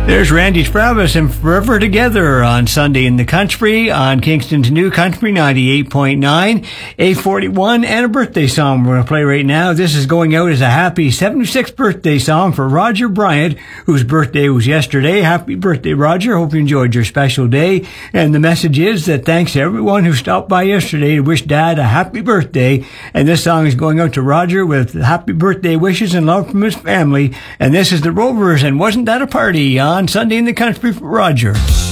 There's Randy Spravis and Forever Together on Sunday in the Country on Kingston's New Country 98.9, 841, and a birthday song we're going to play right now. This is going out as a happy 76th birthday song for Roger Bryant, whose birthday was yesterday. Happy birthday, Roger. Hope you enjoyed your special day. And the message is that thanks to everyone who stopped by yesterday to wish Dad a happy birthday. And this song is going out to Roger with happy birthday wishes and love from his family. And this is the Rovers and Wasn't That a Party on Sunday in the Country for Roger.